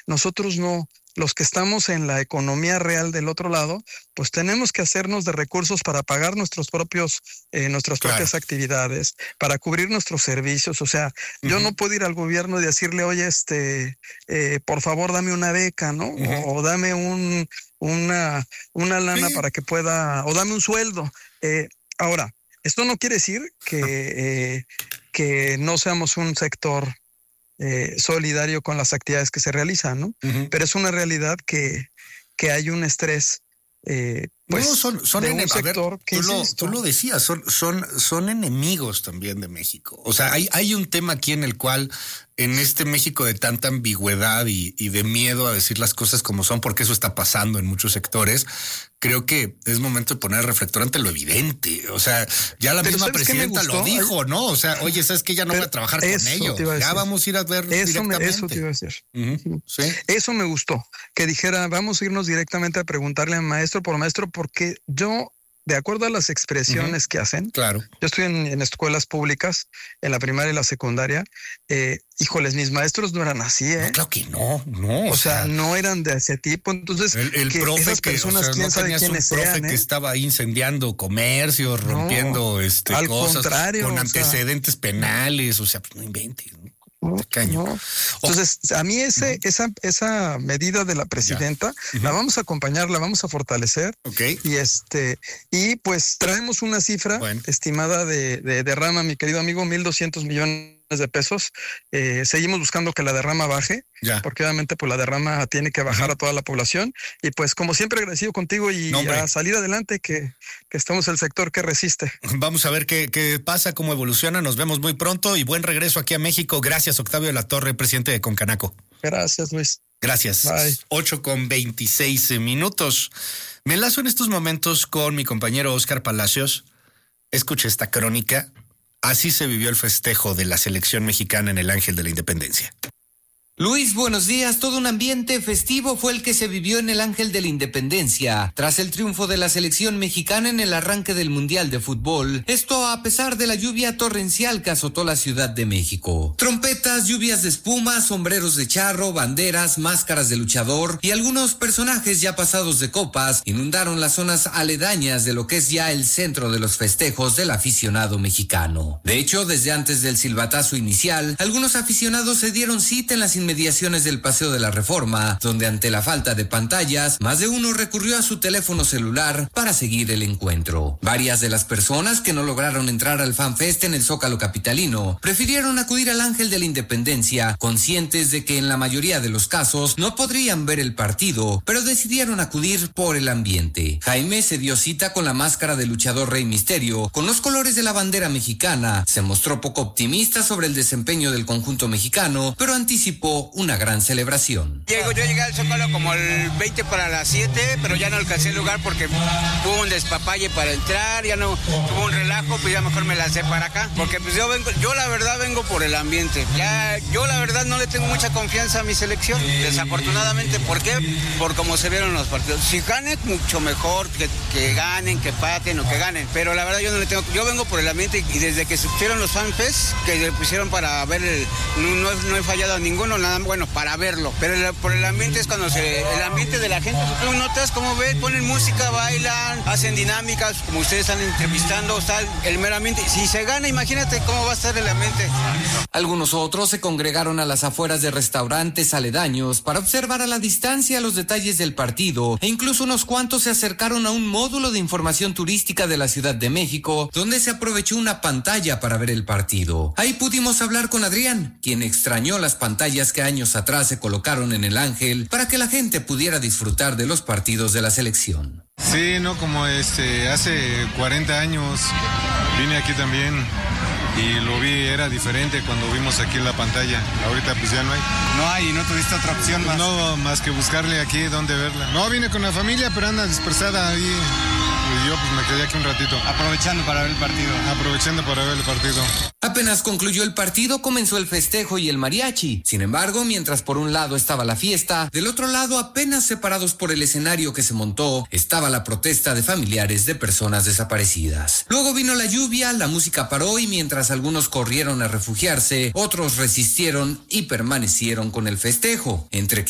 nosotros no. Los que estamos en la economía real del otro lado, pues tenemos que hacernos de recursos para pagar nuestras propias actividades, para cubrir nuestros servicios. O sea, yo no puedo ir al gobierno y decirle, oye, por favor, dame una beca, ¿no? O dame una lana para que pueda, o dame un sueldo. Ahora, esto no quiere decir que no seamos un sector solidario con las actividades que se realizan, ¿no? Pero es una realidad que hay un estrés, pues, no, son de un sector que tú lo decías, son enemigos también de México. O sea, hay un tema aquí en el cual, en este México de tanta ambigüedad y de miedo a decir las cosas como son, porque eso está pasando en muchos sectores, creo que es momento de poner el reflector ante lo evidente. O sea, ya la misma presidenta lo dijo, ¿no? O sea, oye, ¿sabes qué? Ya no voy a trabajar con ellos. Ya vamos a ir a ver directamente. Eso te iba a decir. ¿Sí? Eso me gustó, que dijera, vamos a irnos directamente a preguntarle a maestro por maestro, porque yo, de acuerdo a las expresiones que hacen, claro, yo estoy en escuelas públicas, en la primaria y la secundaria, híjoles, mis maestros no eran así, No, claro que no. O sea, no eran de ese tipo. Entonces, el profe esas personas, que, quién sabe quiénes sean, que estaba ahí incendiando comercios, rompiendo al cosas contrario, con antecedentes penales, o sea, pues no inventes, ¿no? No. Entonces, a mí esa medida de la presidenta la vamos a acompañar, la vamos a fortalecer. Okay. Y pues traemos una cifra estimada de derrama, mi querido amigo, 1,200 millones de pesos. Seguimos buscando que la derrama baje, porque obviamente pues la derrama tiene que bajar a toda la población. Y pues como siempre agradecido contigo y a salir adelante, que estamos el sector que resiste. Vamos a ver qué pasa, cómo evoluciona. Nos vemos muy pronto y buen regreso aquí a México. Gracias, Octavio de la Torre, presidente de Concanaco. Gracias, Luis. Gracias. Bye. 8:26. Me enlazo en estos momentos con mi compañero Oscar Palacios. Escuche esta crónica. Así se vivió el festejo de la selección mexicana en el Ángel de la Independencia. Luis, buenos días. Todo un ambiente festivo fue el que se vivió en el Ángel de la Independencia tras el triunfo de la selección mexicana en el arranque del Mundial de Fútbol. Esto a pesar de la lluvia torrencial que azotó la Ciudad de México. Trompetas, lluvias de espuma, sombreros de charro, banderas, máscaras de luchador y algunos personajes ya pasados de copas inundaron las zonas aledañas de lo que es ya el centro de los festejos del aficionado mexicano. De hecho, desde antes del silbatazo inicial, algunos aficionados se dieron cita en las inmediaciones del Paseo de la Reforma, donde ante la falta de pantallas, más de uno recurrió a su teléfono celular para seguir el encuentro. Varias de las personas que no lograron entrar al FanFest en el Zócalo capitalino prefirieron acudir al Ángel de la Independencia, conscientes de que en la mayoría de los casos no podrían ver el partido, pero decidieron acudir por el ambiente. Jaime se dio cita con la máscara de luchador Rey Misterio, con los colores de la bandera mexicana. Se mostró poco optimista sobre el desempeño del conjunto mexicano, pero anticipó una gran celebración. Yo llegué al Zócalo como el 20 para las 7, pero ya no alcancé el lugar porque hubo un despapalle para entrar, ya no hubo un relajo, pues ya mejor me lancé para acá, porque pues yo la verdad vengo por el ambiente. Yo la verdad no le tengo mucha confianza a mi selección, desafortunadamente. ¿Por qué? Por cómo se vieron los partidos. Si ganen, mucho mejor, que ganen, que paten o que ganen, pero la verdad yo vengo por el ambiente y desde que se hicieron los FanFest, que le pusieron para ver, no he fallado a ninguno, nada bueno para verlo, pero por el ambiente es cuando el ambiente de la gente, tú notas cómo ven, ponen música, bailan, hacen dinámicas, como ustedes están entrevistando, está el mero ambiente. Si se gana, imagínate cómo va a estar el ambiente. Algunos otros se congregaron a las afueras de restaurantes aledaños para observar a la distancia los detalles del partido, e incluso unos cuantos se acercaron a un módulo de información turística de la Ciudad de México, donde se aprovechó una pantalla para ver el partido. Ahí pudimos hablar con Adrián, quien extrañó las pantallas que años atrás se colocaron en el Ángel para que la gente pudiera disfrutar de los partidos de la selección. Sí, no, como hace 40 años vine aquí también y lo vi, era diferente cuando vimos aquí la pantalla. Ahorita pues ya no hay. No hay, ¿no tuviste otra opción más? No, más que buscarle aquí dónde verla. No, vine con la familia, pero anda dispersada ahí. Y yo pues me quedé aquí un ratito. Aprovechando para ver el partido. Apenas concluyó el partido, comenzó el festejo y el mariachi. Sin embargo, mientras por un lado estaba la fiesta, del otro lado, apenas separados por el escenario que se montó, estaba la protesta de familiares de personas desaparecidas. Luego vino la lluvia, la música paró y mientras algunos corrieron a refugiarse, otros resistieron y permanecieron con el festejo. Entre